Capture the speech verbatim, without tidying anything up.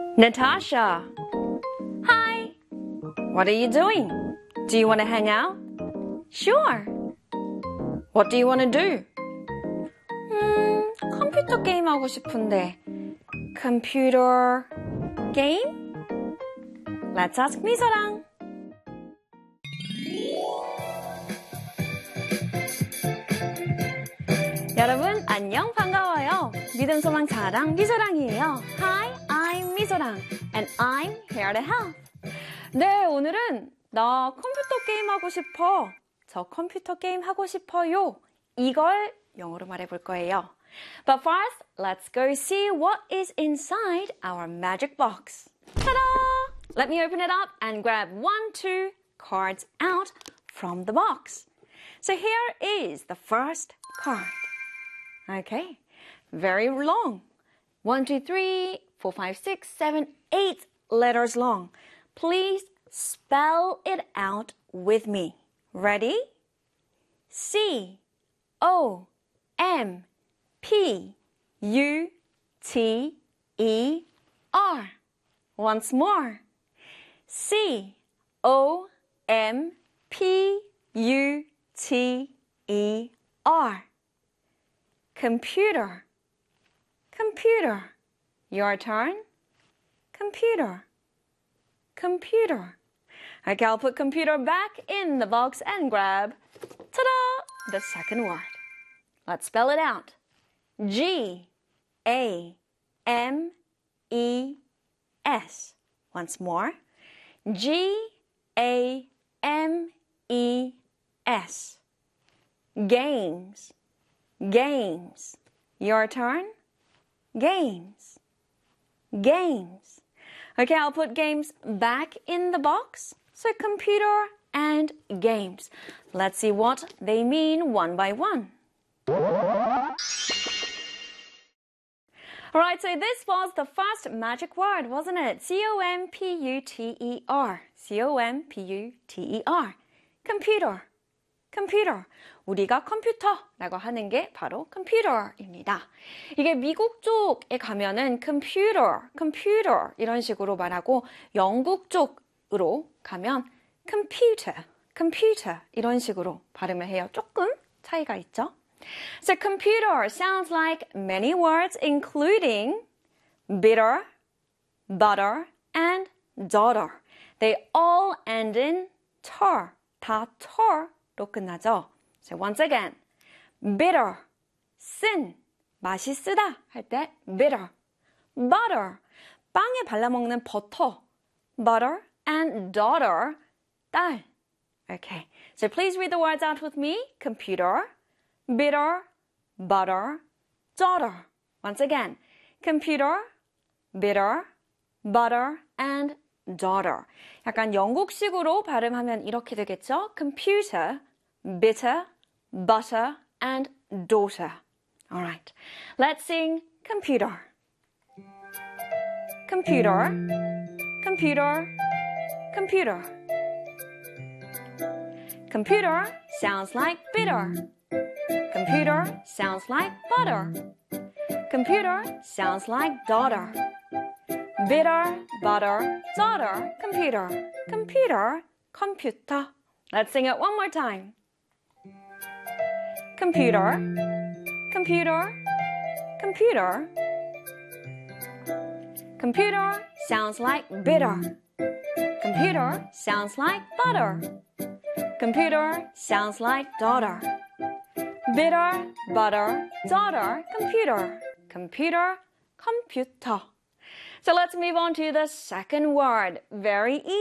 Natasha. Hi. What are you doing? Do you want to hang out? Sure. What do you want to do? 음, 컴퓨터 게임 하고 싶은데. Computer game? Let's ask 미소랑. 여러분 안녕 반가워요. 믿음 소망 자랑 미소랑이에요. Hi, I'm 미소랑 and I'm here to help. 네, 오늘은 나 컴퓨터 게임 하고 싶어. 저 컴퓨터 게임 하고 싶어요. 이걸 영어로 말해볼 거예요. But first, let's go see what is inside our magic box. Ta-da! Let me open it up and grab one, two cards out from the box. So here is the first card. Okay, very long. One, two, three, four, five, six, seven, eight letters long. Please spell it out with me. Ready? C O M P U T E R. Once more. C O M P U T E R. Computer. Computer. Your turn. Computer. Computer. Okay, I'll put computer back in the box and grab, ta-da, the second word. Let's spell it out. G A M E S. Once more. G A M E S. Games. Games. Your turn. Games. Games. Okay, I'll put games back in the box. So computer and games. Let's see what they mean one by one. Alright, so this was the first magic word, wasn't it? C O M P U T E R. C O M P U T E R. Computer. Computer. 우리가 컴퓨터라고 하는 게 바로 computer입니다. 이게 미국 쪽에 가면은 computer, computer 이런 식으로 말하고 영국 쪽으로 가면 computer, computer 이런 식으로 발음을 해요. 조금 차이가 있죠? So computer sounds like many words including bitter, butter, and daughter. They all end in ter. 다 ter로 끝나죠. So once again, bitter, 쓴, 맛이 쓰다 할 때 bitter. Butter, 빵에 발라먹는 버터. Butter and daughter, 딸. Okay, so please read the words out with me. Computer, bitter, butter, daughter. Once again, computer, bitter, butter, and daughter. 약간 영국식으로 발음하면 이렇게 되겠죠? Computer, bitter, butter, and daughter. All right, let's sing computer. Computer, computer, computer. Computer sounds like bitter. Computer sounds like butter. Computer sounds like daughter. Bitter, butter, daughter, computer. Computer, computer. Let's sing it one more time. Computer, computer, computer. Computer sounds like bitter. Computer sounds like butter. Computer sounds like daughter. Bitter, butter, daughter, computer. Computer, computer. So let's move on to the second word. Very easy.